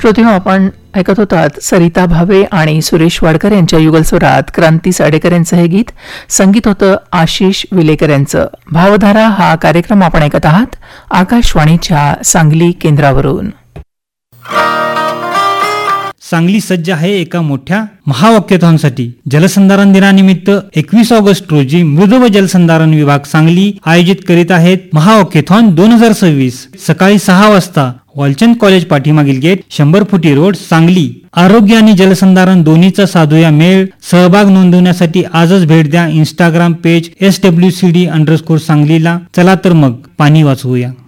श्रोते, आपण ऐकत होतात सरिता भावे आणि सुरेश वाडकर यांच्या युगलस्वरात क्रांती साडेकर यांचं हे गीत. संगीत होतं आशिष विलेकर यांचं. भावधारा हा कार्यक्रम आपण ऐकत आहात आकाशवाणीच्या सांगली केंद्रावरून. सांगली सज्ज आहे एका मोठ्या महावाक्याथॉनसाठी. जलसंधारण दिनानिमित्त 21 ऑगस्ट रोजी मृद व जलसंधारण विभाग सांगली आयोजित करीत आहेत महावाक्याथॉन 2026. सकाळी 6 वाजता वालचंद कॉलेज पाठीमागील गेट, 100 फुटी रोड, सांगली. आरोग्य आणि जलसंधारण दोन्हीचा साधूया मेळ. सहभाग नोंदवण्यासाठी आजच भेट द्या इंस्टाग्राम पेज SWCD_सांगलीला. चला तर मग पाणी वाचवूया.